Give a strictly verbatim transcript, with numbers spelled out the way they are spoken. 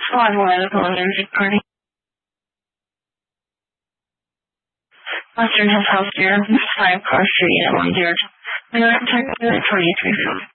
Squad Medical and Music Party. Western Hills Healthcare, five Car Street at one zero two. We are protected at twenty-three.